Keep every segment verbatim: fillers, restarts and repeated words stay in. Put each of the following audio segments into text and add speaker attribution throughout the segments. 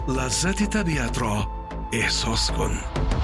Speaker 1: لذت طبیعت را احساس کن.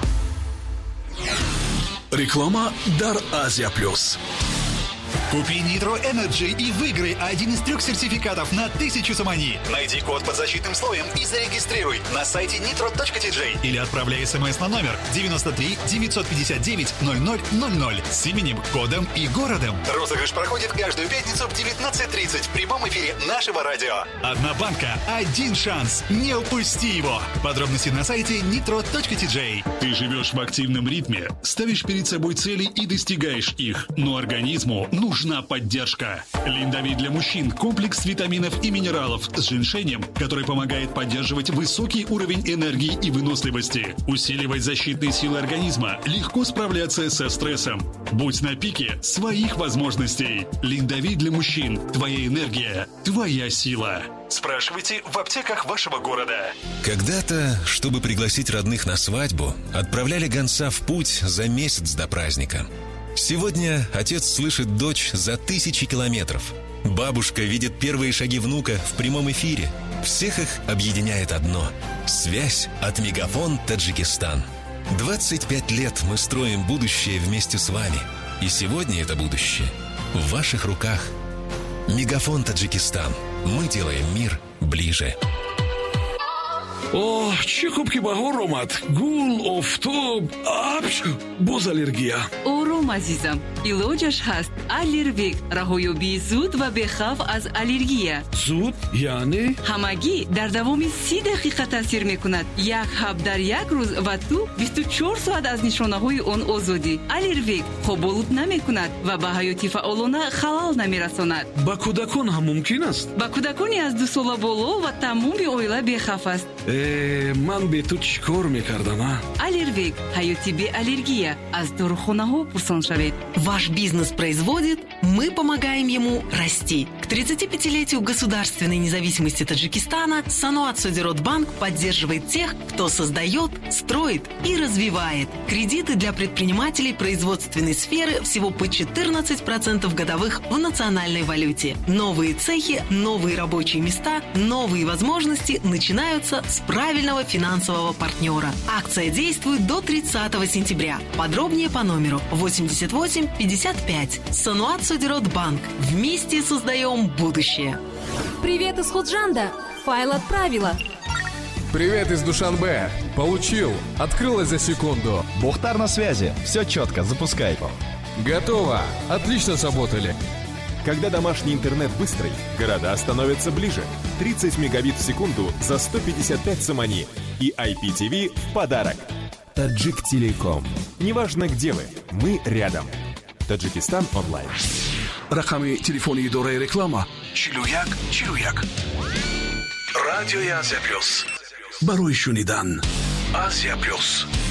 Speaker 1: Реклама Дар Азия Плюс.
Speaker 2: Купи Nitro Energy и выиграй один из трех сертификатов на тысячу самани. Найди код под защитным слоем и зарегистрируй на сайте нитро точка ти джей или отправляй смс на номер девяносто три девятьсот пятьдесят девять ноль ноль ноль ноль с именем, кодом и городом. Розыгрыш проходит каждую пятницу в девятнадцать тридцать в прямом эфире нашего радио. Одна банка, один шанс. Не упусти его. Подробности на сайте нитро точка ти джей.
Speaker 3: Ты живешь в активном ритме, ставишь перед собой цели и достигаешь их, но организму нужна поддержка. Линдави для мужчин – комплекс витаминов и минералов с женьшенем, который помогает поддерживать высокий уровень энергии и выносливости, усиливать защитные силы организма, легко справляться со стрессом. Будь на пике своих возможностей. Линдави для мужчин. Твоя энергия, твоя сила. Спрашивайте в аптеках вашего города.
Speaker 4: Когда-то, чтобы пригласить родных на свадьбу, отправляли гонца в путь за месяц до праздника. Сегодня отец слышит дочь за тысячи километров. Бабушка видит первые шаги внука в прямом эфире. Всех их объединяет одно – связь от Мегафон Таджикистан. двадцать пять лет мы строим будущее вместе с вами. И сегодня это будущее в ваших руках. Мегафон Таджикистан. Мы делаем мир ближе.
Speaker 1: О, чӣ хуб ки баҳор омад. Гул, офтоб, апш, боз аллергия.
Speaker 5: ором азизам, илоҷаш ҳаст. Аллервек, раҳоёбии зуд ва бехавф аз аллергия.
Speaker 1: Зуд яъне
Speaker 5: ҳамагӣ дар давоми си дақиқа таъсир мекунад. Як ҳаб дар як рӯз ва ту бисту чор соат аз нишонаҳои он озодӣ. Аллервек хоболуд намекунад ва ба ҳаёти фаъолона халал намерасонад.
Speaker 1: ба кӯдакон ҳам мумкин аст?
Speaker 5: ба кӯдакони аз ду сола боло ва тамоми оила бехавф аст.
Speaker 1: Э, ман бе ту чӣ кор мекардам, а?
Speaker 5: Аллервек, ҳаёти беаллергия. Аз дорухонаҳо пурсон шавед.
Speaker 6: Ваш бизнес производит, мы помогаем ему расти. К тридцатипятилетию государственной независимости Таджикистана Сануат Содиротбанк поддерживает тех, кто создает, строит и развивает. Кредиты для предпринимателей производственной сферы всего по четырнадцать процентов годовых в национальной валюте. Новые цехи, новые рабочие места, новые возможности начинаются с правильного финансового партнера. Акция действует до тридцатого сентября. Подробнее по номеру восемьдесят восемь пятьдесят пять. Сануат Содиротбанк. Вместе создаем будущее.
Speaker 7: Привет из Худжанда. Файл отправила.
Speaker 8: Привет из Душанбе. Получил. Открылось за секунду.
Speaker 9: Бухтар на связи. Все четко. Запускай.
Speaker 8: Готово. Отлично сработали.
Speaker 10: Когда домашний интернет быстрый, города становятся ближе. тридцать мегабит в секунду за сто пятьдесят пять сомани. И ай пи ти ви в подарок. Таджик Телеком. Неважно, где вы, мы рядом. Таджикистан онлайн.
Speaker 1: рақами телефони идораи реклама чилу як чилу як. Радиои Азия Плюс. Барои шунидан Азия Плюс.